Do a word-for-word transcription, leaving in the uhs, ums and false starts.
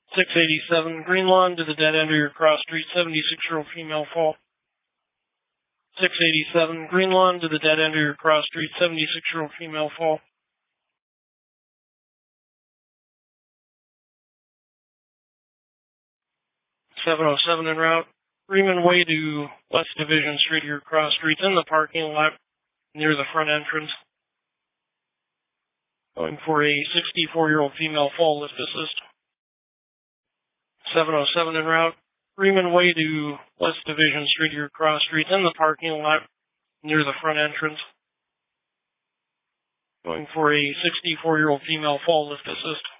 six eighty-seven Green Lawn to the dead end of your cross street, seventy-six-year-old female fall. six eighty-seven Green Lawn to the dead end of your cross street, seventy-six-year-old female fall. seven oh seven en route. Freeman Way to West Division Street, your cross streets in the parking lot near the front entrance. Going for a sixty-four-year-old female fall lift assist. seven oh seven en route. Freeman Way to West Division Street, your cross streets in the parking lot near the front entrance. Going for a sixty-four-year-old female fall lift assist.